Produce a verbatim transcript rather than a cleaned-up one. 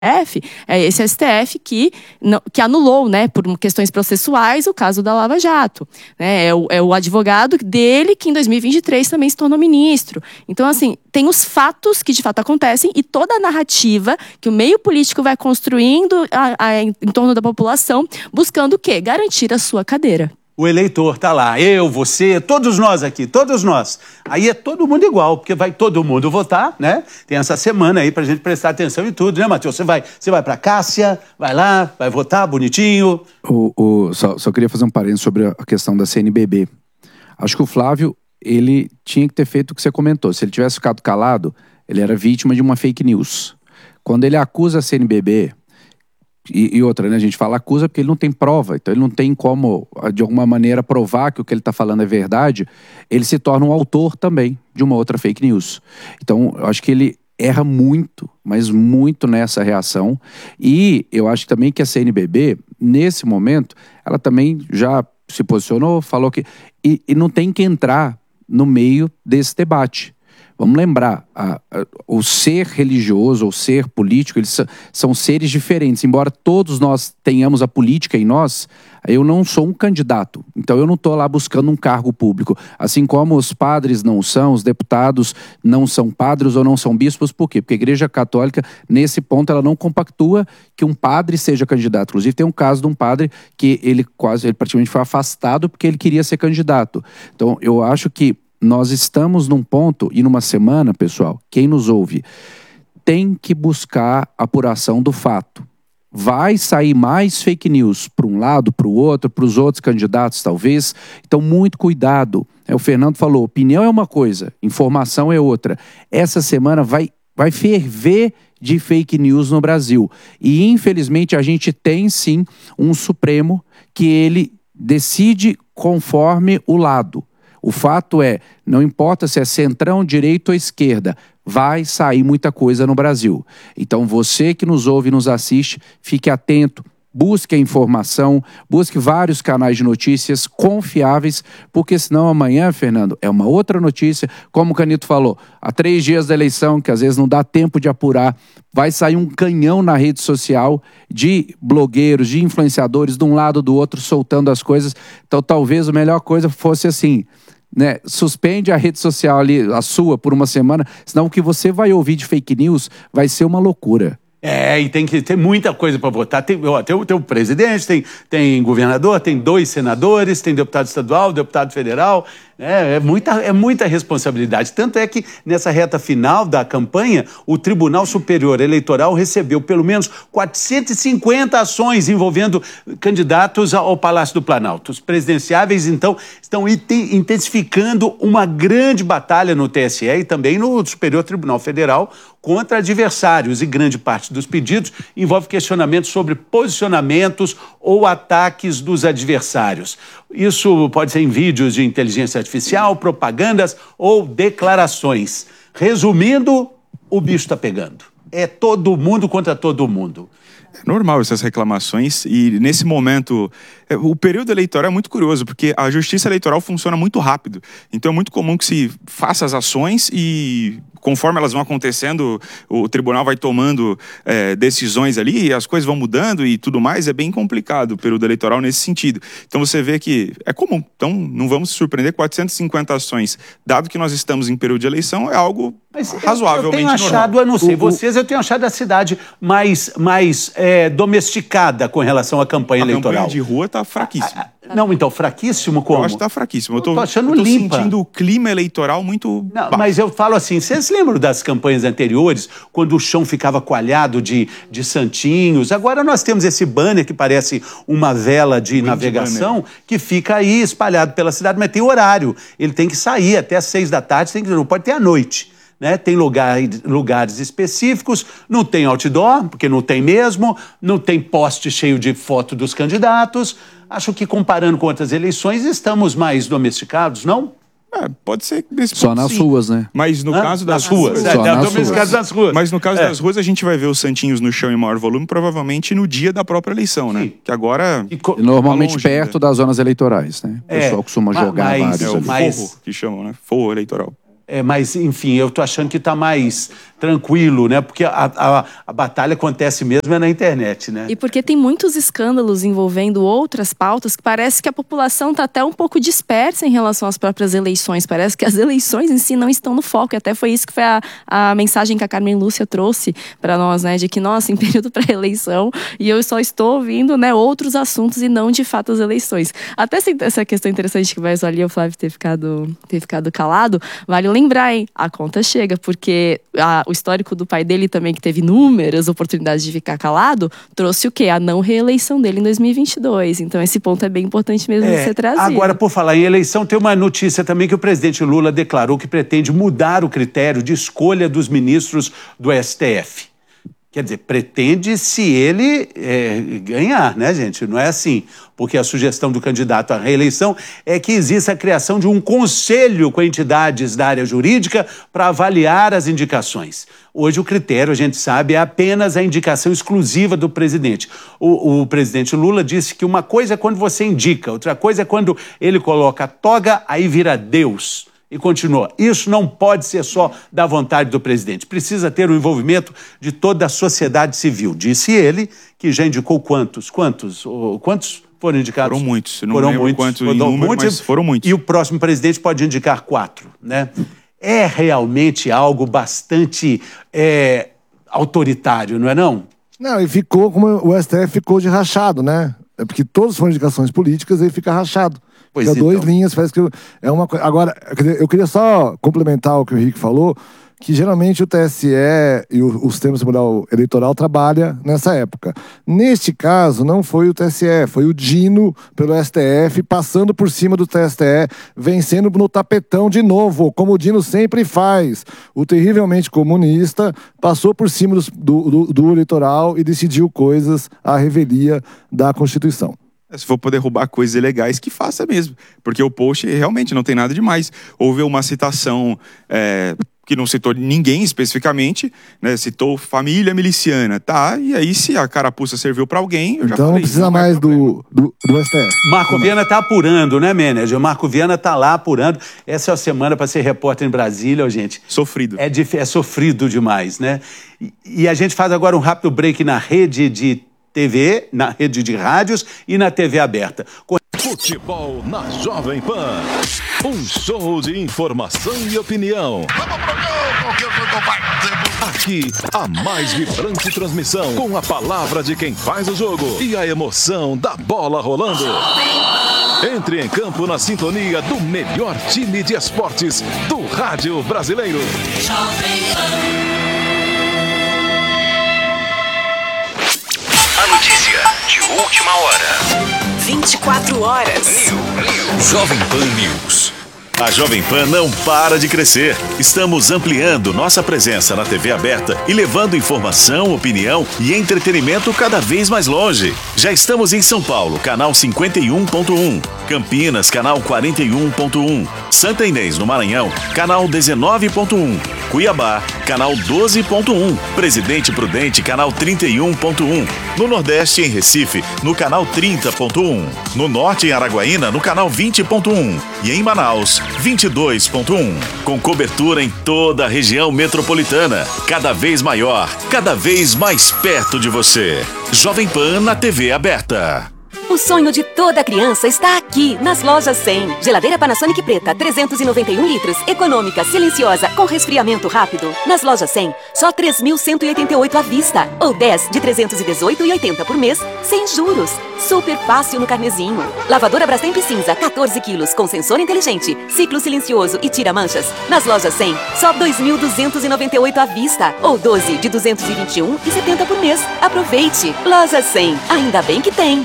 F, é esse S T F que, não, que anulou, né, por questões processuais, o caso da Lava Jato. Né? É, o, é o advogado dele que em dois mil e vinte e três também se tornou ministro. Então, assim, tem os fatos que de fato acontecem e toda a narrativa que o meio político vai construindo a, a, em torno da população, buscando o quê? Garantir a sua cadeira. O eleitor tá lá, eu, você, todos nós aqui, todos nós. Aí é todo mundo igual, porque vai todo mundo votar, né? Tem essa semana aí pra gente prestar atenção em tudo, né, Matheus? Você vai, você vai pra Cássia, vai lá, vai votar bonitinho. O, o, só, só queria fazer um parênteses sobre a questão da C N B B. Acho que o Flávio, ele tinha que ter feito o que você comentou. Se ele tivesse ficado calado, ele era vítima de uma fake news. Quando ele acusa a C N B B... E, e outra, né? A gente fala acusa porque ele não tem prova, então ele não tem como, de alguma maneira, provar que o que ele está falando é verdade. Ele se torna um autor também de uma outra fake news. Então, eu acho que ele erra muito, mas muito nessa reação. E eu acho também que a C N B B, nesse momento, ela também já se posicionou, falou que... E, e não tem que entrar no meio desse debate. Vamos lembrar, a, a, o ser religioso, o ser político, eles são, são seres diferentes. Embora todos nós tenhamos a política em nós, eu não sou um candidato. Então eu não estou lá buscando um cargo público. Assim como os padres não são, os deputados não são padres ou não são bispos. Por quê? Porque a Igreja Católica, nesse ponto, ela não compactua que um padre seja candidato. Inclusive tem um caso de um padre que ele quase, ele praticamente foi afastado porque ele queria ser candidato. Então eu acho que nós estamos num ponto e numa semana, pessoal, quem nos ouve, tem que buscar apuração do fato. Vai sair mais fake news para um lado, para o outro, para os outros candidatos, talvez. Então, muito cuidado. É, o Fernando falou, opinião é uma coisa, informação é outra. Essa semana vai, vai ferver de fake news no Brasil. E, infelizmente, a gente tem, sim, um Supremo que ele decide conforme o lado. O fato é, não importa se é centrão, direita ou esquerda, vai sair muita coisa no Brasil. Então você que nos ouve e nos assiste, fique atento, busque a informação, busque vários canais de notícias confiáveis, porque senão amanhã, Fernando, é uma outra notícia, como o Canito falou, há três dias da eleição, que às vezes não dá tempo de apurar, vai sair um canhão na rede social de blogueiros, de influenciadores, de um lado do outro, soltando as coisas. Então talvez a melhor coisa fosse assim, né, suspende a rede social ali, a sua, por uma semana, senão o que você vai ouvir de fake news vai ser uma loucura. É, e tem que ter muita coisa para votar. Tem, ó, tem, tem o presidente, tem, tem governador, tem dois senadores, tem deputado estadual, deputado federal. É, é, muita, é muita responsabilidade. Tanto é que, nessa reta final da campanha, o Tribunal Superior Eleitoral recebeu pelo menos quatrocentas e cinquenta ações envolvendo candidatos ao Palácio do Planalto. Os presidenciáveis, então, estão intensificando uma grande batalha no T S E e também no Superior Tribunal Federal contra adversários, e grande parte dos pedidos envolve questionamentos sobre posicionamentos ou ataques dos adversários. Isso pode ser em vídeos de inteligência artificial, propagandas ou declarações. Resumindo, o bicho está pegando. É todo mundo contra todo mundo. É normal essas reclamações e nesse momento, o período eleitoral é muito curioso, porque a justiça eleitoral funciona muito rápido. Então é muito comum que se faça as ações e conforme elas vão acontecendo, o tribunal vai tomando é, decisões ali e as coisas vão mudando e tudo mais. É bem complicado o período eleitoral nesse sentido. Então você vê que é comum. Então não vamos se surpreender, quatrocentas e cinquenta ações, dado que nós estamos em período de eleição, é algo Mas razoavelmente eu tenho achado, normal. Eu não sei, o, vocês, eu tenho achado a cidade mais, mais é, domesticada com relação à campanha a eleitoral. A campanha de rua está fraquíssima. Ah, não, então, fraquíssimo como? Eu acho que está fraquíssimo. Eu tô, eu tô achando eu tô limpa. sentindo o clima eleitoral muito Não, baixo. mas eu falo assim, vocês lembram das campanhas anteriores, quando o chão ficava coalhado de, de santinhos? Agora nós temos esse banner que parece uma vela de Wind navegação, banner. que fica aí espalhado pela cidade, mas tem horário. Ele tem que sair até às seis da tarde, tem que, não pode ter à noite. Né? Tem lugar, lugares específicos, não tem outdoor, porque não tem mesmo, não tem poste cheio de foto dos candidatos. Acho que, comparando com outras eleições, estamos mais domesticados, não? É, pode ser nesse Só ponto, nas sim. ruas, né? Mas no Hã? caso das nas ruas. ruas... É, Só é, nas domesticados nas ruas. Mas no caso é. das ruas, a gente vai ver os santinhos no chão em maior volume, provavelmente no dia da própria eleição, né? Sim. Que agora... E co- E normalmente longe, perto né? das zonas eleitorais, né? O É, pessoal costuma mas- jogar mas- vários É o ali. Mas- forro que chamam, né? Forro eleitoral. É, mas, enfim, eu tô achando que está mais, tranquilo, né? Porque a, a, a batalha acontece mesmo é na internet, né? E porque tem muitos escândalos envolvendo outras pautas que parece que a população está até um pouco dispersa em relação às próprias eleições. Parece que as eleições em si não estão no foco. E até foi isso que foi a, a mensagem que a Carmen Lúcia trouxe para nós, né? De que, nossa, em período pré-eleição, e eu só estou ouvindo, né, outros assuntos e não, de fato, as eleições. Até essa questão interessante que vai só ali o Flávio ter ficado, ter ficado calado, vale lembrar, hein? A conta chega, porque a, o histórico do pai dele também, que teve inúmeras oportunidades de ficar calado, trouxe o quê? A não reeleição dele em dois mil e vinte e dois. Então esse ponto é bem importante mesmo é, de ser trazido. Agora, por falar em eleição, tem uma notícia também que o presidente Lula declarou que pretende mudar o critério de escolha dos ministros do S T F. Quer dizer, pretende se ele é, ganhar, né, gente? Não é assim. Porque a sugestão do candidato à reeleição é que exista a criação de um conselho com entidades da área jurídica para avaliar as indicações. Hoje o critério, a gente sabe, é apenas a indicação exclusiva do presidente. O, o presidente Lula disse que uma coisa é quando você indica, outra coisa é quando ele coloca a toga, aí vira Deus. E continua. Isso não pode ser só da vontade do presidente. Precisa ter o envolvimento de toda a sociedade civil. Disse ele, que já indicou quantos? Quantos? Quantos foram indicados? Foram muitos. Não foram lembro muitos. quantos Foram em número, muitos. mas foram muitos. E o próximo presidente pode indicar quatro, né? É realmente algo bastante é, autoritário, não é não? Não, e ficou, como o S T F ficou de rachado, né? É porque todas foram indicações políticas, aí fica rachado. Pois Fica então. duas linhas, parece que é uma coisa. Agora, eu queria só complementar o que o Henrique falou, que geralmente o T S E e o, o Sistema Tribunal Eleitoral trabalha nessa época. Neste caso, não foi o T S E, foi o Dino pelo S T F, passando por cima do T S E, vencendo no tapetão de novo, como o Dino sempre faz. O terrivelmente comunista passou por cima do, do, do, do eleitoral e decidiu coisas à revelia da Constituição. Se for poder roubar coisas ilegais, que faça mesmo. Porque o post realmente não tem nada demais. Houve uma citação é, que não citou ninguém especificamente, né? Citou família miliciana, tá? E aí, se a carapuça serviu pra alguém, eu já então falei. Não precisa não mais é do, do, do S T F. Marco Viana tá apurando, né, manager? Marco Viana tá lá apurando. Essa é a semana para ser repórter em Brasília, ó, gente. Sofrido. É, dif- é sofrido demais, né? E, e a gente faz agora um rápido break na rede de T V, na rede de rádios e na T V aberta. Futebol na Jovem Pan. Um show de informação e opinião. Aqui, a mais vibrante transmissão, com a palavra de quem faz o jogo e a emoção da bola rolando. Entre em campo na sintonia do melhor time de esportes do rádio brasileiro. A notícia de última hora. vinte e quatro horas. Jovem Pan News. A Jovem Pan não para de crescer. Estamos ampliando nossa presença na T V aberta e levando informação, opinião e entretenimento cada vez mais longe. Já estamos em São Paulo, canal cinquenta e um ponto um. Campinas, canal quarenta e um ponto um. Santa Inês, no Maranhão, canal dezenove ponto um. Cuiabá, canal doze ponto um. Presidente Prudente, canal trinta e um ponto um. No Nordeste, em Recife, no canal trinta ponto um. No Norte, em Araguaína, no canal vinte ponto um. E em Manaus, vinte e dois ponto um. Com cobertura em toda a região metropolitana. Cada vez maior, cada vez mais perto de você. Jovem Pan na T V aberta. O sonho de toda criança está aqui, nas lojas cem. Geladeira Panasonic preta, trezentos e noventa e um litros, econômica, silenciosa, com resfriamento rápido. Nas lojas cem, só três mil cento e oitenta e oito à vista. Ou dez de trezentos e dezoito reais e oitenta centavos por mês, sem juros. Super fácil no carnezinho. Lavadora Brastemp cinza, quatorze quilos, com sensor inteligente, ciclo silencioso e tira manchas. Nas lojas cem, só dois mil duzentos e noventa e oito à vista. Ou doze de duzentos e vinte e um reais e setenta centavos por mês. Aproveite! Loja cem, ainda bem que tem.